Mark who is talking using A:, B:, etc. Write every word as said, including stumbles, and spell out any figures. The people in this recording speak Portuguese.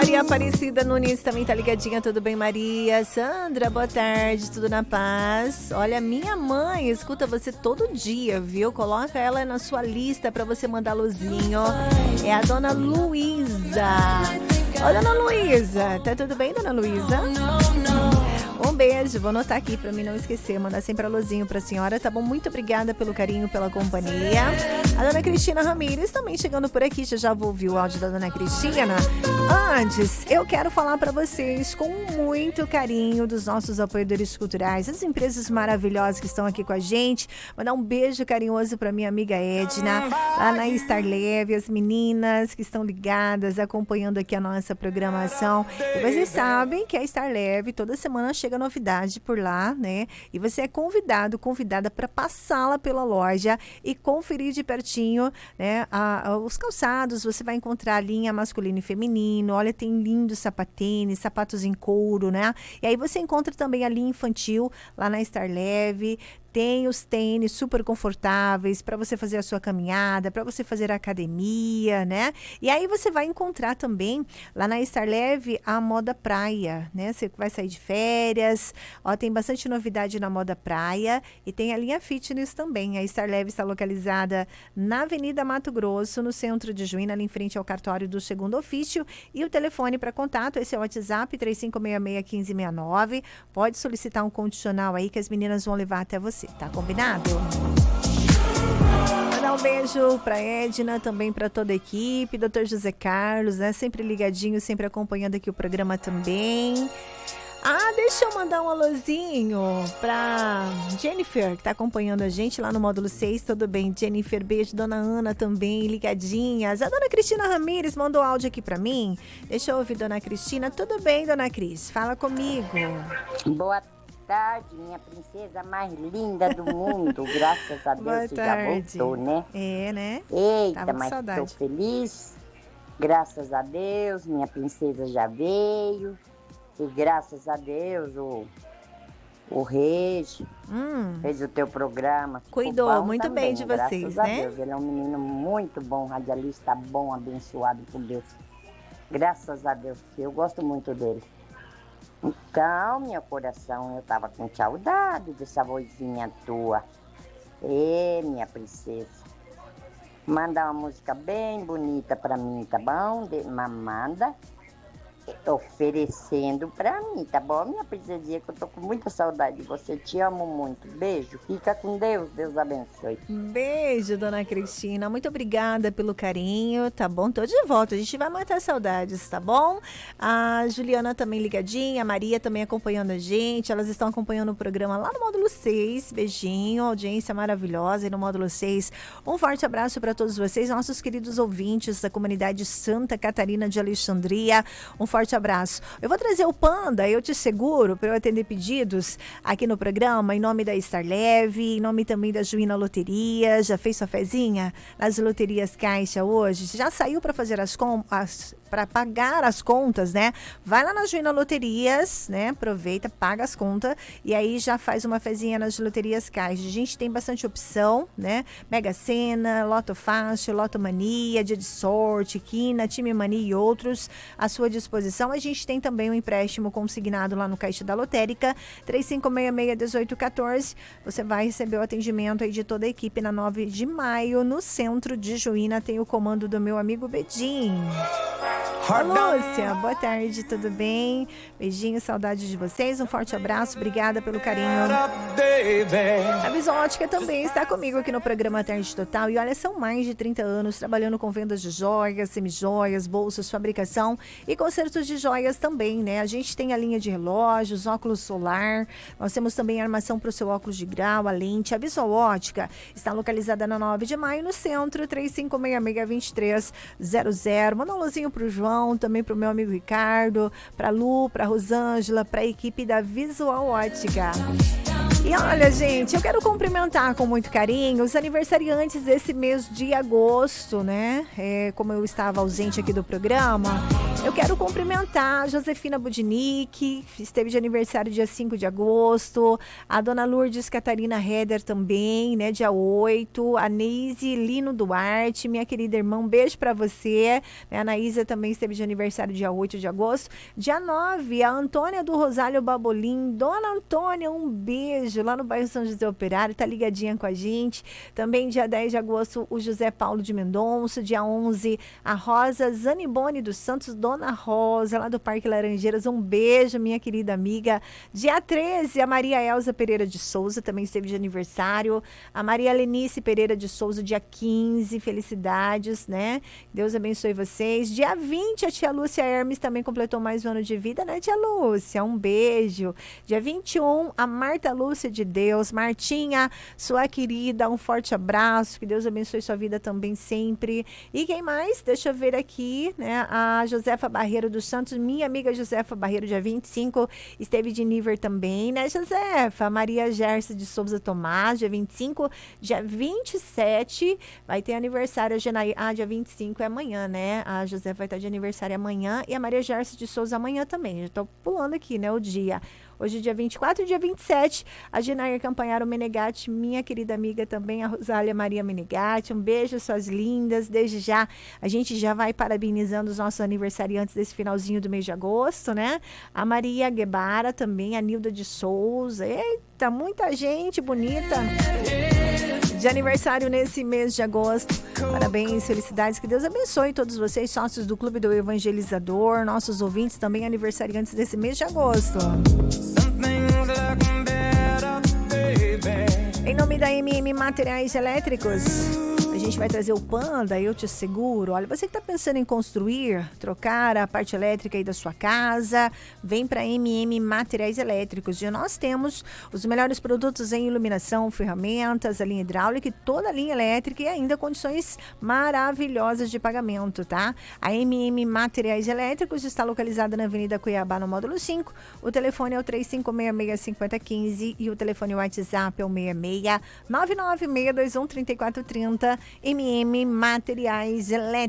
A: Maria Aparecida Nunes também tá ligadinha, tudo bem, Maria? Sandra, boa tarde, tudo na paz? Olha, minha mãe escuta você todo dia, viu? Coloca ela na sua lista pra você mandar luzinho. É a dona Luísa. Ô, dona Luísa, tá tudo bem, dona Luísa? Um beijo, vou anotar aqui pra mim não esquecer, mandar sempre alôzinho pra senhora, tá bom? Muito obrigada pelo carinho, pela companhia. A dona Cristina Ramírez também chegando por aqui, já já vou ouvir o áudio da dona Cristina. Antes, eu quero falar pra vocês com muito carinho dos nossos apoiadores culturais, as empresas maravilhosas que estão aqui com a gente. Mandar um beijo carinhoso pra minha amiga Edna, lá na Star Leve, as meninas que estão ligadas, acompanhando aqui a nossa programação. E vocês sabem que a Star Leve toda semana chega novidade por lá, né? E você é convidado, convidada para passá-la pela loja e conferir de pertinho, né? A, a, os calçados, você vai encontrar a linha masculino e feminino. Olha, tem lindos sapatênis, sapatos em couro, né? E aí você encontra também a linha infantil lá na Star Leve. Tem os tênis super confortáveis para você fazer a sua caminhada, para você fazer a academia, né? E aí você vai encontrar também lá na Star Leve a moda praia, né? Você vai sair de férias, ó, tem bastante novidade na moda praia e tem a linha fitness também. A Star Leve está localizada na Avenida Mato Grosso, no centro de Juína, ali em frente ao cartório do segundo ofício. E o telefone para contato, esse é o WhatsApp, três cinco seis seis, um cinco seis nove. Pode solicitar um condicional aí que as meninas vão levar até você. Tá combinado? Mandar um beijo pra Edna, também pra toda a equipe, doutor José Carlos, né? Sempre ligadinho, sempre acompanhando aqui o programa também. Ah, deixa eu mandar um alôzinho pra Jennifer, que tá acompanhando a gente lá no módulo seis. Tudo bem, Jennifer? Beijo. Dona Ana também, ligadinhas. A dona Cristina Ramírez mandou áudio aqui pra mim. Deixa eu ouvir, dona Cristina. Tudo bem, dona Cris? Fala comigo.
B: Boa tarde, minha princesa mais linda do mundo. Graças a Deus.
A: Boa
B: você
A: tarde.
B: Já voltou, né?
A: É, né?
B: Eita,
A: Tava com
B: mas
A: saudade.
B: estou feliz. Graças a Deus, minha princesa já veio. E graças a Deus, o, o Regi
A: Hum.
B: fez o teu programa.
A: Cuidou muito
B: também,
A: bem de vocês,
B: graças a
A: né?
B: Deus. Ele é um menino muito bom, radialista bom, abençoado por Deus. Graças a Deus, eu gosto muito dele. Então, meu coração, eu tava com saudade dessa vozinha tua. Ê, minha princesa. Manda uma música bem bonita pra mim, tá bom? De, manda oferecendo pra mim, tá bom, minha princesinha? Que eu tô com muita saudade de você. Te amo muito. Beijo. Fica com Deus. Deus abençoe.
A: Beijo, dona Cristina. Muito obrigada pelo carinho, tá bom? Tô de volta. A gente vai matar saudades, tá bom? A Juliana também ligadinha, a Maria também acompanhando a gente. Elas estão acompanhando o programa lá no módulo seis. Beijinho, audiência maravilhosa aí no módulo seis. Um forte abraço para todos vocês, nossos queridos ouvintes da comunidade Santa Catarina de Alexandria. Um forte abraço. Eu vou trazer o Panda, eu te seguro, para eu atender pedidos aqui no programa, em nome da Star Leve, em nome também da Juína Loteria. Já fez sua fezinha nas loterias Caixa hoje? Já saiu para fazer as compras, para pagar as contas, né? Vai lá na Juína Loterias, né? Aproveita, paga as contas e aí já faz uma fezinha nas loterias Caixa. A gente tem bastante opção, né? Mega Sena, Loto Fácil, Loto Mania, Dia de Sorte, Quina, Time Mania e outros à sua disposição. A gente tem também um empréstimo consignado lá no Caixa da Lotérica, três cinco seis seis, um oito um quatro. Você vai receber o atendimento aí de toda a equipe na nove de maio, no centro de Juína. Tem o comando do meu amigo Bedim. Ô, Lúcia, boa tarde, tudo bem? Beijinho, saudade de vocês, um forte abraço, obrigada pelo carinho. A Visão Ótica também está comigo aqui no programa Tarde Total e olha, são mais de trinta anos trabalhando com vendas de joias, semijoias, bolsas, fabricação e consertos de joias também, né? A gente tem a linha de relógios, óculos solar, nós temos também a armação para o seu óculos de grau, a lente. A Visão Ótica está localizada na nove de maio, no centro, três cinco seis seis, dois três zero zero. Manda um alôzinho pro João, também pro meu amigo Ricardo, pra Lu, pra Rosângela, pra equipe da Visual Ótica. E olha, gente, eu quero cumprimentar com muito carinho os aniversariantes desse mês de agosto, né? É, como eu estava ausente aqui do programa, eu quero cumprimentar a Josefina Budinick, esteve de aniversário dia cinco de agosto, a dona Lourdes Catarina Heder também, né? Dia oito, a Neise Lino Duarte, minha querida irmã, um beijo pra você. A Anaísa também esteve de aniversário dia oito de agosto. Dia nove, a Antônia do Rosário Babolim. Dona Antônia, um beijo lá no bairro São José Operário, tá ligadinha com a gente. Também dia dez de agosto, o José Paulo de Mendonça. Dia onze, a Rosa Zanibone dos Santos, Dona Rosa, lá do Parque Laranjeiras. Um beijo, minha querida amiga. Dia treze, a Maria Elza Pereira de Souza, também esteve de aniversário. A Maria Lenice Pereira de Souza, dia quinze, felicidades, né? Deus abençoe vocês. Dia vinte, a tia Lúcia Hermes também completou mais um ano de vida, né, tia Lúcia? Um beijo. Dia vinte e um, a Marta Lúcia de Deus. Martinha, sua querida, um forte abraço. Que Deus abençoe sua vida também sempre. E quem mais? Deixa eu ver aqui, né? A Josefa Barreiro dos Santos, minha amiga Josefa Barreiro, dia vinte e cinco, esteve de nível também, né, Josefa? Maria Gersa de Souza Tomás, dia vinte e cinco. Dia vinte e sete, vai ter aniversário. A Genaí, ah, dia vinte e cinco é amanhã, né? A Josefa vai estar de aniversário amanhã e a Maria Gersa de Souza amanhã também. Já tô pulando aqui, né, o dia. Hoje, dia vinte e quatro e dia vinte e sete, a Genair Campanharo Menegatti, minha querida amiga também, a Rosália Maria Menegatti. Um beijo, suas lindas. Desde já, a gente já vai parabenizando os nossos aniversariantes desse finalzinho do mês de agosto, né? A Maria Guebara também, a Nilda de Souza. Eita, muita gente bonita de aniversário nesse mês de agosto. Parabéns, felicidades, que Deus abençoe todos vocês, sócios do Clube do Evangelizador, nossos ouvintes também aniversariantes desse mês de agosto. Em nome da M M Materiais Elétricos, a gente vai trazer o Panda, eu te seguro. Olha, você que está pensando em construir, trocar a parte elétrica aí da sua casa, vem para M M Materiais Elétricos. E nós temos os melhores produtos em iluminação, ferramentas, a linha hidráulica e toda a linha elétrica e ainda condições maravilhosas de pagamento, tá? A M M Materiais Elétricos está localizada na Avenida Cuiabá, no módulo cinco. O telefone é o três cinco seis seis, cinco zero um cinco e o telefone WhatsApp é o seis seis nove nove seis dois um três quatro três zero. M M Materiais Elétricos.